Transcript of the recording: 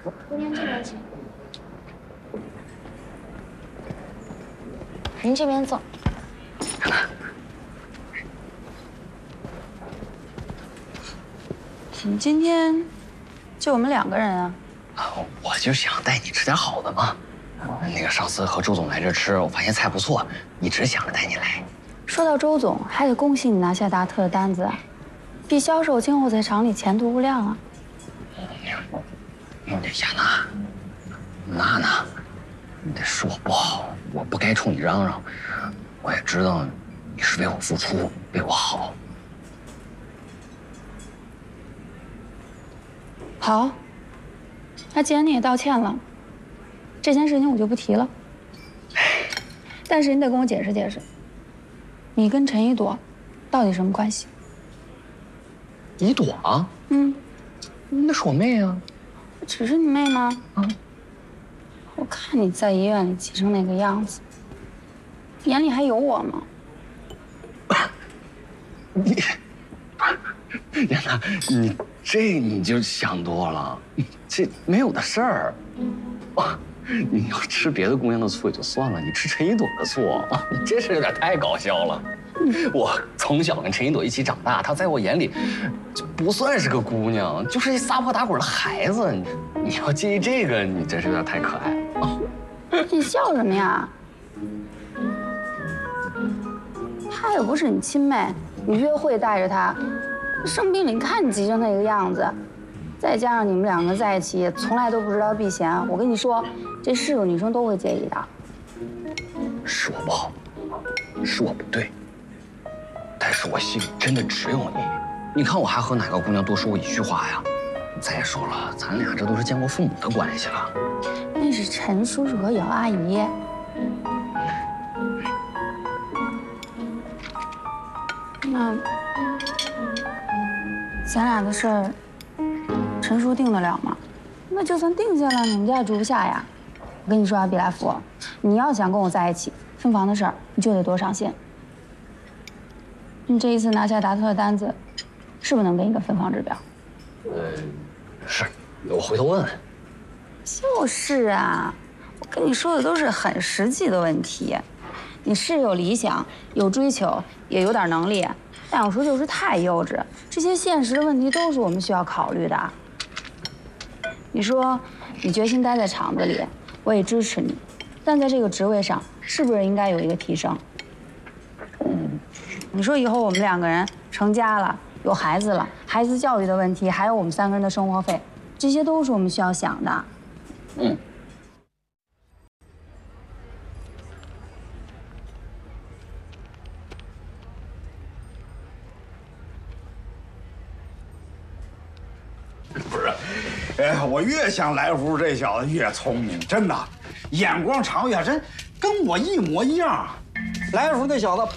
您这边请。您这边坐。 怎么今天就我们2个人啊？ 我就想带你吃点好的嘛。那个上次和周总来这吃，我发现菜不错，一直想着带你来。 说到周总，还得恭喜你拿下达特的单子啊，这销售今后在厂里前途无量啊。 亚娜，你得是我不好，我不该冲你嚷嚷。我也知道你是为我付出，为我好。 好，那既然你也道歉了，这件事情我就不提了。但是你得跟我解释解释，你跟陈一朵到底什么关系？ 一朵啊？那是我妹啊。 只是你妹吗？我看你在医院里急成那个样子，眼里还有我吗？ 亚娜，你就想多了，这没有的事儿。你要吃别的姑娘的醋也就算了，你吃陈一朵的醋，你这事有点太搞笑了。我从小跟陈一朵一起长大，她在我眼里就不算是个姑娘，就是一撒泼打滚的孩子。你要介意这个，你真是有点太可爱了。 你笑什么呀？她也不是你亲妹，你约会带着她，生病了你看你急成那个样子，再加上你们2个在一起也从来都不知道避嫌，我跟你说，这是个女生都会介意的。 是我不好，是我不对，但是我心里真的只有你。你看我还和哪个姑娘多说过一句话呀？再说了，咱俩这都是见过父母的关系了。 那是陈叔叔和姚阿姨。那咱俩的事儿，陈叔定得了吗？那就算定下了，你们家也住不下呀。我跟你说啊，毕来福，你要想跟我在一起，分房的事儿你就得多上心。你这一次拿下达特的单子，是不是能给你个分房指标？ 是，我回头问问。 就是啊，我跟你说的都是很实际的问题。你是有理想、有追求，也有点能力，但有时候就是太幼稚。这些现实的问题都是我们需要考虑的。你说你决心待在厂子里，我也支持你，但在这个职位上，是不是应该有一个提升？你说以后我们2个人成家了，有孩子了，孩子教育的问题，还有我们3个人的生活费，这些都是我们需要想的。 不是，我越想来福这小子越聪明，真的，眼光长远，真跟我一模一样。来福那小子